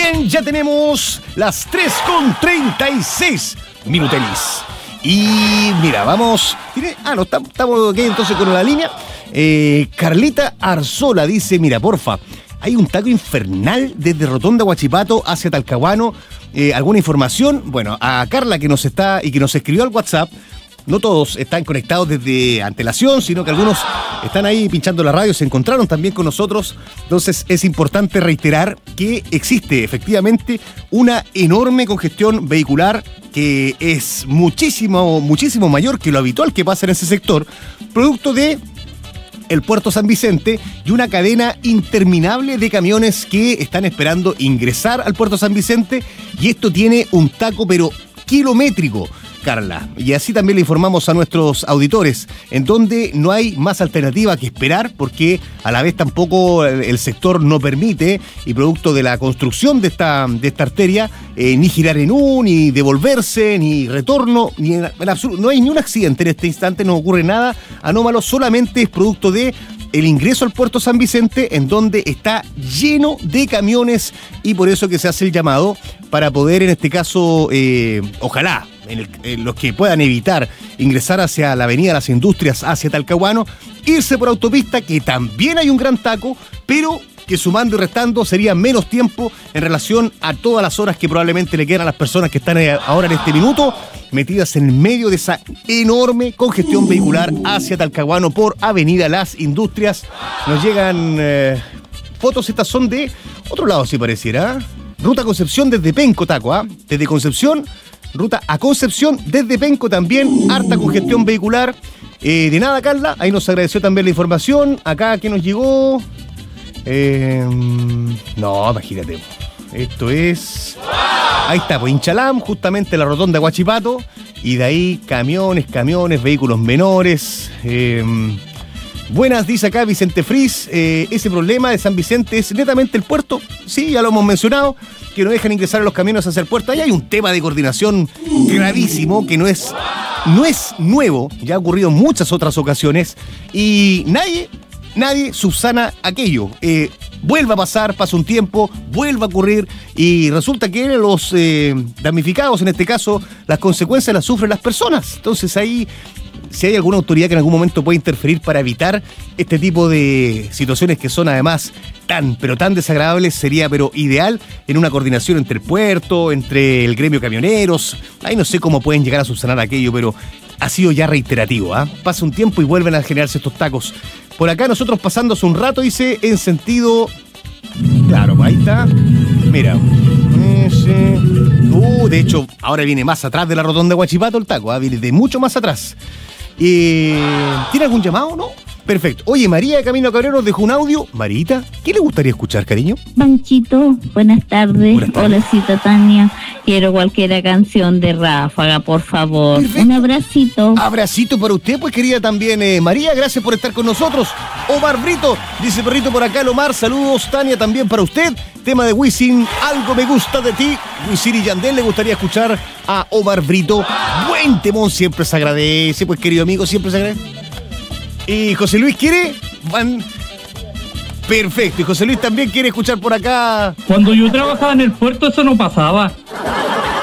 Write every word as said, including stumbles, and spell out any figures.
bien, ya tenemos las tres con treinta y seis minutelis. Y mira, vamos... ¿tiene? Ah, no, estamos aquí entonces con la línea. Eh, Carlita Arzola dice, mira, porfa, hay un taco infernal desde Rotonda Huachipato hacia Talcahuano. Eh, ¿Alguna información? Bueno, a Carla que nos está y que nos escribió al WhatsApp. No todos están conectados desde antelación, sino que algunos están ahí pinchando la radio, se encontraron también con nosotros. Entonces es importante reiterar que existe efectivamente una enorme congestión vehicular que es muchísimo, muchísimo mayor que lo habitual que pasa en ese sector, producto de el Puerto San Vicente y una cadena interminable de camiones que están esperando ingresar al Puerto San Vicente, y esto tiene un taco pero kilométrico, Carla. Y así también le informamos a nuestros auditores, en donde no hay más alternativa que esperar, porque a la vez tampoco el sector no permite, y producto de la construcción de esta, de esta arteria, eh, ni girar en U, ni devolverse, ni retorno, ni en, en absoluto, no hay ni un accidente en este instante, no ocurre nada anómalo, solamente es producto de el ingreso al Puerto San Vicente, en donde está lleno de camiones, y por eso que se hace el llamado para poder, en este caso, eh, ojalá, en, el, en los que puedan evitar ingresar hacia la Avenida Las Industrias, hacia Talcahuano, irse por autopista, que también hay un gran taco, pero que sumando y restando sería menos tiempo en relación a todas las horas que probablemente le quedan a las personas que están ahora en este minuto metidas en medio de esa enorme congestión vehicular hacia Talcahuano por Avenida Las Industrias. Nos llegan eh, fotos, estas son de otro lado, si pareciera. Ruta Concepción desde Penco, taco, ¿ah? ¿eh? Desde Concepción, ruta a Concepción desde Penco también, harta congestión vehicular. Eh, de nada, Carla, ahí nos agradeció también la información. Acá que nos llegó... Eh, no, imagínate. Esto es... Ahí está, pues Inchalam, justamente la rotonda de Huachipato. Y de ahí camiones, camiones, vehículos menores. Eh, buenas, dice acá Vicente Fris. Eh, ese problema de San Vicente es netamente el puerto. Sí, ya lo hemos mencionado, que no dejan ingresar a los camiones hacia el puerto. Ahí hay un tema de coordinación gravísimo que no es, no es nuevo. Ya ha ocurrido en muchas otras ocasiones. Y nadie... Nadie subsana aquello. Eh, vuelve a pasar, pasa un tiempo, vuelve a ocurrir, y resulta que los eh, damnificados, en este caso, las consecuencias las sufren las personas. Entonces ahí, si hay alguna autoridad que en algún momento puede interferir para evitar este tipo de situaciones que son además tan, pero tan desagradables, sería pero ideal en una coordinación entre el puerto, entre el gremio camioneros. Ahí no sé cómo pueden llegar a subsanar aquello, pero ha sido ya reiterativo, ¿ah? ¿eh? Pasa un tiempo y vuelven a generarse estos tacos. Por acá nosotros pasando hace un rato, dice, en sentido... Claro, ahí está. Mira. Uh, de hecho, ahora viene más atrás de la rotonda de Huachipato el taco, ¿eh? Viene de mucho más atrás. Eh, ¿Tiene algún llamado, no? Perfecto. Oye, María de Camino a Cabrero nos dejó un audio. Marita, ¿qué le gustaría escuchar, cariño? Panchito, buenas tardes. Buenas tardes. Hola, cita Tania. Quiero cualquier canción de Ráfaga, por favor. Perfecto. Un abracito. Abracito para usted, pues, querida también. Eh, María, gracias por estar con nosotros. Omar Brito, dice Perrito por acá, el Omar. Saludos, Tania, también para usted. Tema de Wisin, Algo me gusta de ti. Wisin y Yandel, le gustaría escuchar a Omar Brito. Buen temón, siempre se agradece, pues, querido amigo, siempre se agradece. Y José Luis quiere... Van... Perfecto, y José Luis también quiere escuchar por acá. Cuando yo trabajaba en el puerto eso no pasaba.